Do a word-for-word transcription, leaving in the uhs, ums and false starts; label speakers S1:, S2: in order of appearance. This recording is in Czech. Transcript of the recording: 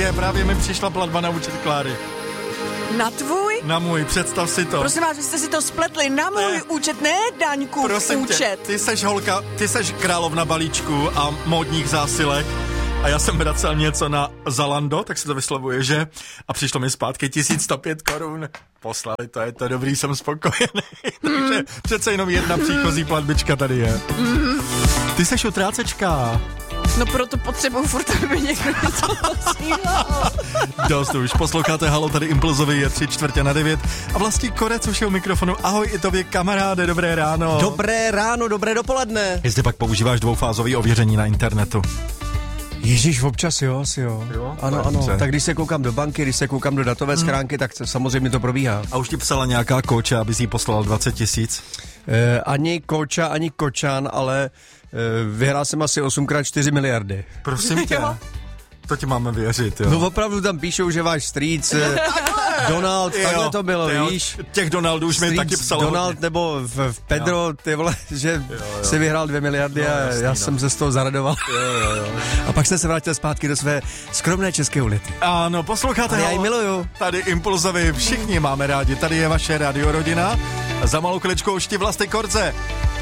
S1: je, právě mi přišla platba na účet Kláry.
S2: Na tvůj?
S1: Na můj, představ si to.
S2: Prosím vás, vy jste si to spletli na můj ne. účet, ne Daňku,
S1: Prosím
S2: účet.
S1: Tě, ty seš holka, ty seš královna balíčku a módních zásilek a já jsem vracel něco na Zalando, tak se to vyslovuje, že? A přišlo mi zpátky tisíc sto pět korun. Poslali, to je to dobrý, jsem spokojený. Mm. Takže přece jenom jedna příchozí platbička tady je.
S2: Mm.
S1: Ty seš utrácečka.
S2: No proto potřebuji furt, aby někdo něco posílal.
S1: Dost už, posloucháte Halo, tady Impulzový je tři čtvrtě na devět a Vlastík Korec už je u mikrofonu. Ahoj i tobě, kamaráde, dobré ráno.
S3: Dobré ráno, dobré dopoledne.
S1: Jestli pak používáš dvoufázový ověření na internetu.
S3: Ježíš, občas jo, asi jo.
S1: jo
S3: ano, ano. Dobře. Tak když se koukám do banky, když se koukám do datové hmm. schránky, tak samozřejmě to probíhá.
S1: A už ti psala nějaká kouča, aby si jí poslal dvacet tisíc?
S3: Eh, ani kouča, ani kočan, ale eh, vyhrál jsem asi osm krát čtyři miliardy.
S1: Prosím tě. To ti máme věřit, jo.
S3: No opravdu tam píšou, že váš strýc Donald, jo, takhle to bylo,
S1: jo,
S3: víš.
S1: Těch Donaldů už mi taky psalo.
S3: Donald hodně. Nebo v, v Pedro, jo. Ty vole, že jo, jo. si vyhrál dvě miliardy no, a jasný, já no. jsem se z toho zaradoval.
S1: Jo, jo, jo.
S3: A pak jsem se vrátil zpátky do své skromné české ulity.
S1: Ano, posloucháte.
S3: Ale já ji miluju.
S1: Tady Impulzovi všichni máme rádi, tady je vaše radiorodina. Za malou chviličku už ti Vlasty Korce.